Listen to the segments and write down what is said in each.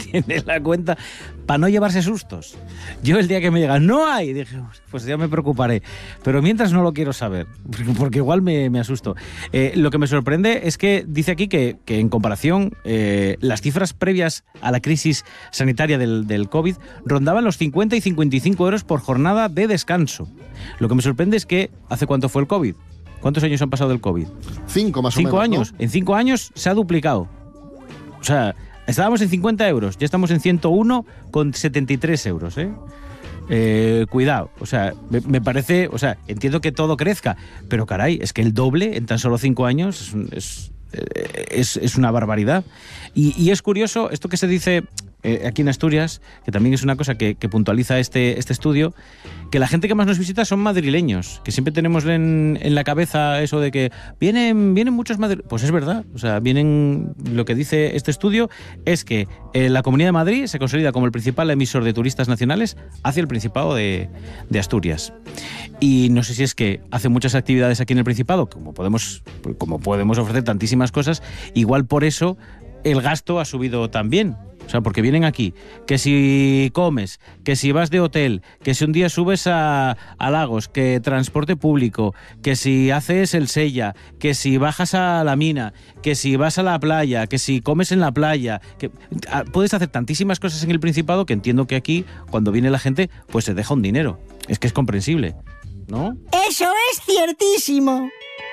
tiene la cuenta para no llevarse sustos. Yo el día que me diga, no hay, dije, pues ya me preocuparé. Pero mientras no lo quiero saber, porque igual me asusto. Lo que me sorprende es que dice aquí que en comparación, las cifras previas a la crisis sanitaria del COVID rondaban los 50 y 55 euros por jornada de descanso. Lo que me sorprende es que, ¿hace cuánto fue el COVID? ¿Cuántos años han pasado del COVID? 5 más o menos. 5 años. ¿No? En 5 años se ha duplicado. O sea, estábamos en 50 euros, ya estamos en 101,73 euros, cuidado, o sea, me parece, o sea, entiendo que todo crezca, pero caray, es que el doble en tan solo 5 años es una barbaridad. Y es curioso esto que se dice aquí en Asturias, que también es una cosa que puntualiza este estudio, que la gente que más nos visita son madrileños, que siempre tenemos en la cabeza eso de que vienen muchos madrileños. Pues es verdad, o sea, lo que dice este estudio es que la Comunidad de Madrid se consolida como el principal emisor de turistas nacionales hacia el Principado de Asturias. Y no sé si es que hace muchas actividades aquí en el Principado, como podemos ofrecer tantísimas cosas, igual por eso el gasto ha subido también. O sea, porque vienen aquí, que si comes, que si vas de hotel, que si un día subes a Lagos, que transporte público, que si haces el Sella, que si bajas a la mina, que si vas a la playa, que si comes en la playa, que puedes hacer tantísimas cosas en el Principado que entiendo que aquí, cuando viene la gente, pues se deja un dinero. Es que es comprensible, ¿no? ¡Eso es ciertísimo!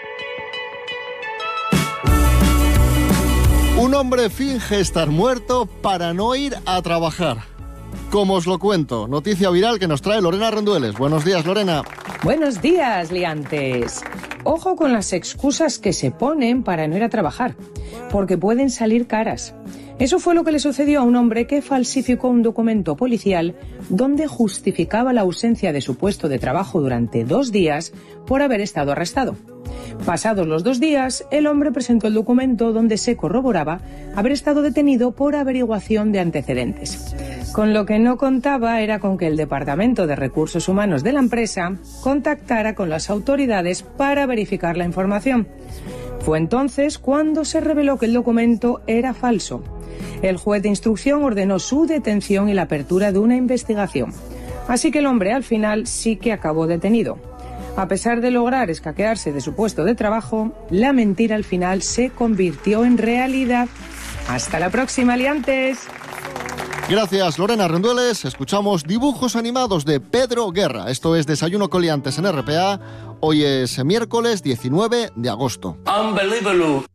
Un hombre finge estar muerto para no ir a trabajar. Como os lo cuento, noticia viral que nos trae Lorena Rendueles. Buenos días, Lorena. Buenos días, liantes. Ojo con las excusas que se ponen para no ir a trabajar, porque pueden salir caras. Eso fue lo que le sucedió a un hombre que falsificó un documento policial donde justificaba la ausencia de su puesto de trabajo durante 2 días por haber estado arrestado. Pasados los 2 días, el hombre presentó el documento donde se corroboraba haber estado detenido por averiguación de antecedentes. Con lo que no contaba era con que el Departamento de Recursos Humanos de la empresa contactara con las autoridades para verificar la información. Fue entonces cuando se reveló que el documento era falso. El juez de instrucción ordenó su detención y la apertura de una investigación. Así que el hombre al final sí que acabó detenido. A pesar de lograr escaquearse de su puesto de trabajo, la mentira al final se convirtió en realidad. ¡Hasta la próxima, liantes! Gracias, Lorena Rendueles. Escuchamos dibujos animados de Pedro Guerra. Esto es Desayuno con Liantes en RPA. Hoy es miércoles 19 de agosto. Unbelievable.